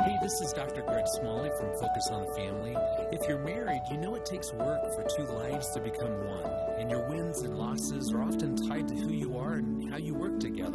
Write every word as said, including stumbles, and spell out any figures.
Hey, this is Doctor Greg Smalley from Focus on the Family. If you're married, you know it takes work for two lives to become one, and your wins and losses are often tied to who you are and how you work together.